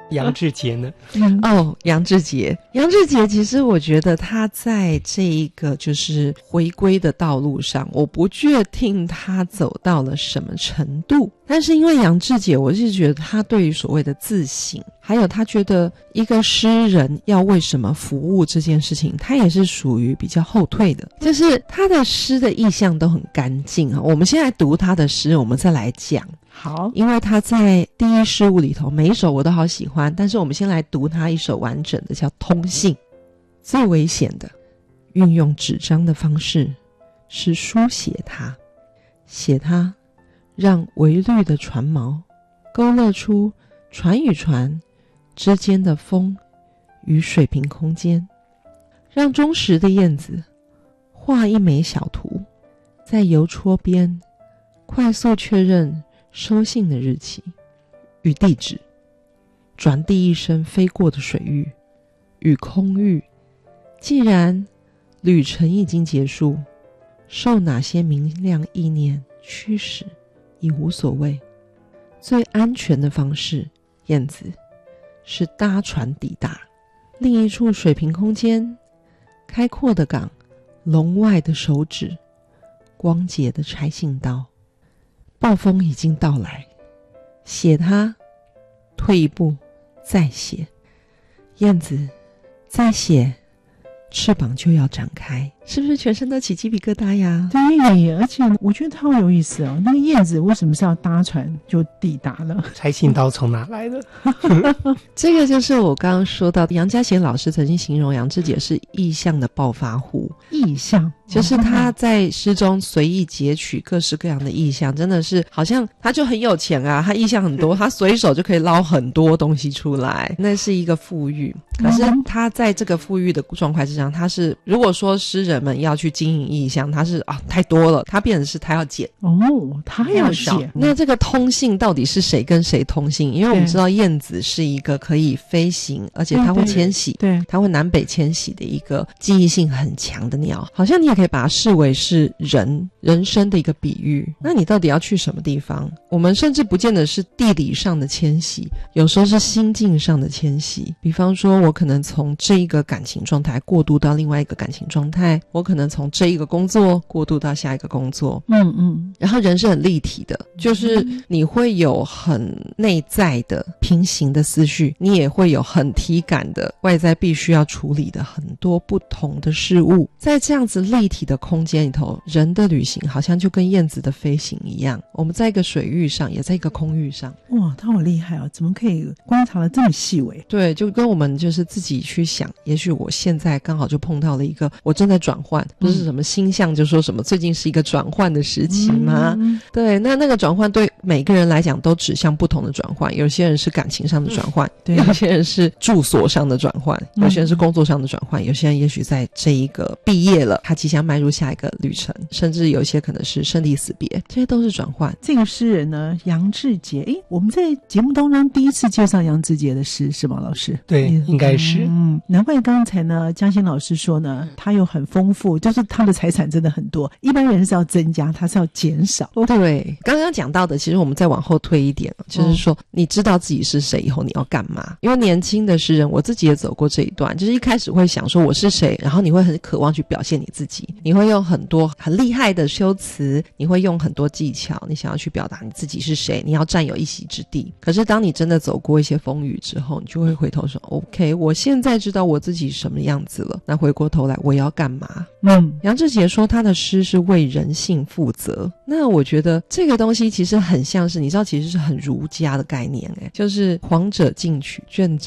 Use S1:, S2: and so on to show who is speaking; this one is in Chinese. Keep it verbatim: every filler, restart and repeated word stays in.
S1: 杨志杰呢？
S2: 哦，杨志杰，杨志杰，其实我觉得他在这一个就是回归的道路上，我不确定他走到了什么程度，但是因为杨志杰，我是觉得他对于所谓的自省，还有他觉得一个诗人要为什么服务这件事情，他也是属于比较后退的，就是他的诗的意象都很干净啊。我们现在读他的诗，我们再来讲。
S3: 好，
S2: 因为他在第一事物里头每一首我都好喜欢，但是我们先来读他一首完整的，叫《通信》。最危险的运用纸张的方式是书写它，写它让微绿的船锚勾勒出船与船之间的风与水平空间，让忠实的燕子画一枚小图，在邮戳边快速确认收信的日期与地址，转递一声飞过的水域与空域。既然旅程已经结束，受哪些明亮意念驱使已无所谓。最安全的方式，燕子，是搭船抵达另一处水平空间，开阔的港，笼外的手指，光洁的拆信刀。暴风已经到来，写它，退一步，再写。燕子，再写，翅膀就要展开，是不是全身都起鸡皮疙瘩呀？
S3: 对，而且我觉得它好有意思哦。那个燕子为什么是要搭船就抵达了？
S1: 拆信刀从哪来的？
S2: 这个就是我刚刚说到的，杨家贤老师曾经形容杨志杰是意象的暴发户。
S3: 意象
S2: 就是他在诗中随意截取各式各样的意象，真的是好像他就很有钱啊，他意象很多，他随手就可以捞很多东西出来，那是一个富裕。可是他在这个富裕的状况之上，他是如果说诗人们要去经营意象，他是啊太多了，他变成是他要减
S3: 哦，他要减。
S2: 那这个通信到底是谁跟谁通信？因为我们知道燕子是一个可以飞行，而且它会迁徙，
S3: 对，
S2: 它会南北迁徙的一个记忆性很强的鸟，好像你也可以把它视为是人人生的一个比喻。那你到底要去什么地方？我们甚至不见得是地理上的迁徙，有时候是心境上的迁徙。比方说我可能从这一个感情状态过渡到另外一个感情状态，我可能从这一个工作过渡到下一个工作。
S3: 嗯嗯。
S2: 然后人是很立体的，就是你会有很内在的平行的思绪，你也会有很体感的外在必须要处理的很多不同的事物。在这样子立体的空间里头，人的旅行好像就跟燕子的飞行一样，我们在一个水域上，也在一个空域上。
S3: 哇，他好厉害哦，怎么可以观察得这么细微？
S2: 对，就跟我们就是自己去想，也许我现在刚好就碰到了一个我正在转换，不是什么星象就说什么最近是一个转换的时期吗？嗯、对，那那个转换对每个人来讲都指向不同的转换，有些人是感情上的转换、嗯、对，有些人是住所上的转换、嗯、有些人是工作上的转换，有些人也许在这一个毕业了，他即将迈入下一个旅程，甚至有一些可能是生离死别，这些都是转换。
S3: 这个诗人呢，杨志杰，诶，我们在节目当中第一次介绍杨志杰的诗是吗，老师？
S1: 对，应该是。
S3: 嗯，难怪刚才呢江欣老师说呢，他又很丰富，就是他的财产真的很多，一般人是要增加，他是要减少。
S2: 对，刚刚讲到的，其实我们再往后推一点，就是说、哦、你知道自己是谁以后你要干嘛。因为年轻的诗人，我自己也走过这一段，就是一开始会想说我是谁，然后你会很渴望去表现你自己，你会用很多很厉害的修辞，你会用很多技巧，你想要去表达你自己是谁，你要占有一席之地。可是当你真的走过一些风雨之后，你就会回头说 OK， 我现在知道我自己什么样子了，那回过头来我要干嘛。嗯，杨志杰说他的诗是为人性负责，那我觉得这个东西其实很像是，你知道其实是很儒家的概念，诶，就是黄者进取，倦者